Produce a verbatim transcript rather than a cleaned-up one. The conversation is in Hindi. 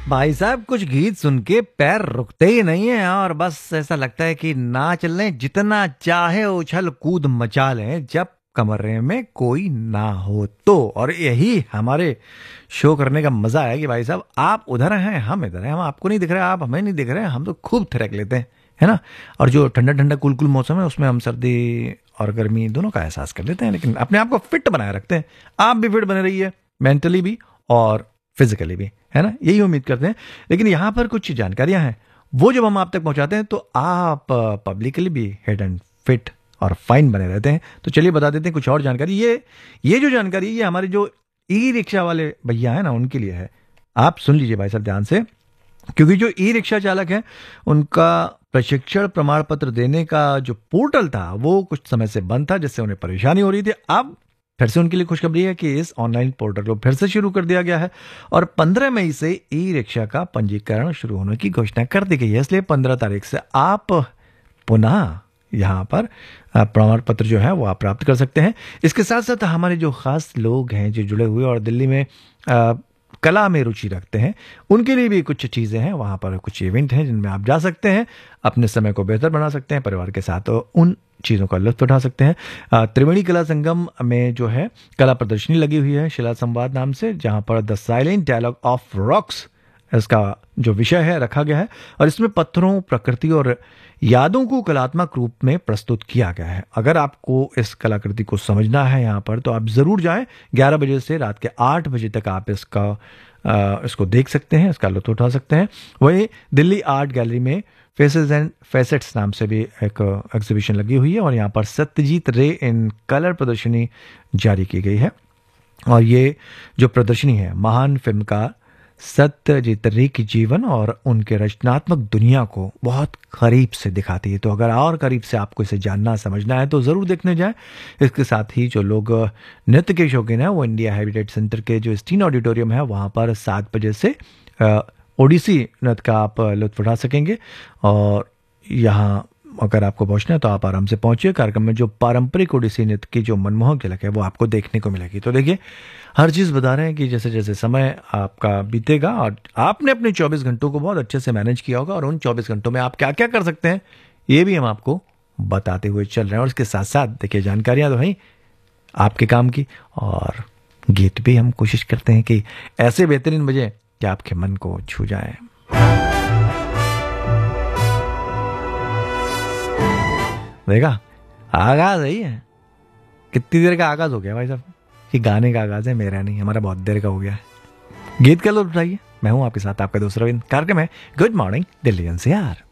भाई साहब कुछ गीत सुन के पैर रुकते ही नहीं है और बस ऐसा लगता है कि नाच लें, जितना चाहे उछल कूद मचा लें, जब कमरे में कोई ना हो तो। और यही हमारे शो करने का मजा है कि भाई साहब आप उधर हैं, हम इधर हैं, हम आपको नहीं दिख रहे, आप हमें नहीं दिख रहे, हम तो खूब थिरक लेते हैं, है ना। और जो ठंडा ठंडा कुल कुल मौसम है उसमें हम सर्दी और गर्मी दोनों का एहसास कर लेते हैं, लेकिन अपने आप को फिट बनाए रखते हैं। आप भी फिट बने रहिए, मेंटली भी और फिजिकली भी, है ना, यही उम्मीद करते हैं। लेकिन यहाँ पर कुछ जानकारियां हैं, वो जब हम आप तक पहुंचाते हैं तो आप पब्लिकली भी हिट एंड फिट और फाइन बने रहते हैं। तो चलिए बता देते हैं कुछ और जानकारी। ये ये जो जानकारी ये हमारे जो ई रिक्शा वाले भैया हैं ना उनके लिए है। आप सुन लीजिए भाई साहब ध्यान से, क्योंकि जो ई रिक्शा चालक है उनका प्रशिक्षण प्रमाण पत्र देने का जो पोर्टल था वो कुछ समय से बंद था, जिससे उन्हें परेशानी हो रही थी। अब फिर से उनके लिए खुशखबरी है कि इस ऑनलाइन पोर्टल को फिर से शुरू कर दिया गया है और पंद्रह मई से ई रिक्शा का पंजीकरण शुरू होने की घोषणा कर दी गई है। इसलिए पंद्रह तारीख से आप पुनः यहाँ पर प्रमाण पत्र जो है वो आप प्राप्त कर सकते हैं। इसके साथ साथ हमारे जो खास लोग हैं जो जुड़े हुए और दिल्ली में आ, कला में रुचि रखते हैं, उनके लिए भी कुछ चीज़ें हैं। वहाँ पर कुछ इवेंट हैं जिनमें आप जा सकते हैं, अपने समय को बेहतर बना सकते हैं, परिवार के साथ तो उन चीज़ों का लुत्फ उठा सकते हैं। त्रिवेणी कला संगम में जो है कला प्रदर्शनी लगी हुई है शिला संवाद नाम से, जहाँ पर the silent dialogue of rocks इसका जो विषय है रखा गया है और इसमें पत्थरों, प्रकृति और यादों को कलात्मक रूप में प्रस्तुत किया गया है। अगर आपको इस कलाकृति को समझना है यहाँ पर तो आप ज़रूर जाएं। ग्यारह बजे से रात के आठ बजे तक आप इसका आ, इसको देख सकते हैं, इसका लुत्फ उठा सकते हैं। वहीं दिल्ली आर्ट गैलरी में फेसेस एंड फेसेट्स नाम से भी एक एग्जीबिशन लगी हुई है और यहाँ पर सत्यजीत रे इन कलर प्रदर्शनी जारी की गई है। और ये जो प्रदर्शनी है महान फिल्मकार सत्यजीत रे की जीवन और उनके रचनात्मक दुनिया को बहुत करीब से दिखाती है। तो अगर और करीब से आपको इसे जानना समझना है तो ज़रूर देखने जाएं। इसके साथ ही जो लोग नृत्य के शौकीन हैं वो इंडिया हैबिटेट सेंटर के जो स्टीन ऑडिटोरियम है वहाँ पर सात बजे से ओडिसी नृत्य का आप लुत्फ उठा सकेंगे। और यहाँ अगर आपको पहुंचना है तो आप आराम से पहुंचिए। कार्यक्रम में जो पारंपरिक ओडिसी नृत्य की जो मनमोहक झलक है वो आपको देखने को मिलेगी। तो देखिए, हर चीज़ बता रहे हैं कि जैसे जैसे समय आपका बीतेगा और आपने अपने चौबीस घंटों को बहुत अच्छे से मैनेज किया होगा और उन चौबीस घंटों में आप क्या क्या कर सकते हैं ये भी हम आपको बताते हुए चल रहे हैं। और इसके साथ साथ देखिए जानकारियाँ तो हैं आपके काम की और गीत भी हम कोशिश करते हैं कि ऐसे बेहतरीन बजे कि आपके मन को छू जाए। देखा, आगाज है ये। कितनी देर का आगाज हो गया भाई साहब, कि गाने का आगाज है, मेरा नहीं, हमारा बहुत देर का हो गया है। गीत का लुत्फ उठाइए। मैं हूं आपके साथ आपका दूसरा दिन। कार्यक्रम है गुड मॉर्निंग दिल्ली एनसीआर।